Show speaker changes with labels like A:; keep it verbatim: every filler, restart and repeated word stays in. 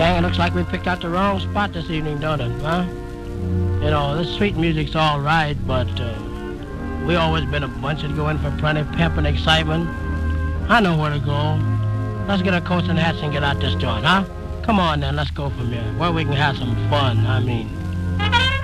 A: gang, it looks like we picked out the wrong spot this evening, don't it, huh? You know, this street music's all right, but uh, we always been a bunch that go in for plenty of pep and excitement. I know where to go. Let's get our coats and hats and get out this joint, huh? Come on then, let's go from here, where we can have some fun, I mean.